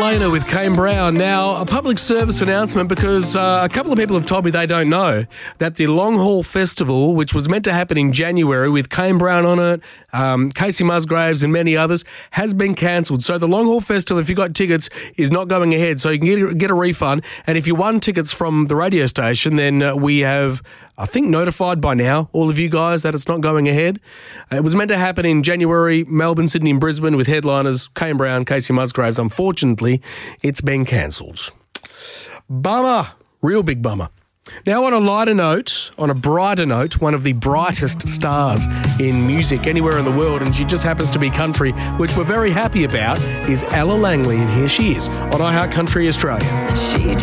Elena with Kane Brown. Now, a public service announcement because a couple of people have told me they don't know that the Long Haul Festival, which was meant to happen in January with Kane Brown on it, Casey Musgraves and many others, has been cancelled. So the Long Haul Festival, if you got tickets, is not going ahead. So you can get a refund. And if you won tickets from the radio station, then we have, I think, notified by now all of you guys that it's not going ahead. It was meant to happen in January, Melbourne, Sydney and Brisbane with headliners Kane Brown, Casey Musgraves. Unfortunately, it's been cancelled. Bummer. Real big bummer. Now, on a lighter note, on a brighter note, one of the brightest stars in music anywhere in the world, and she just happens to be country, which we're very happy about, is Ella Langley, and here she is on iHeart Country Australia. She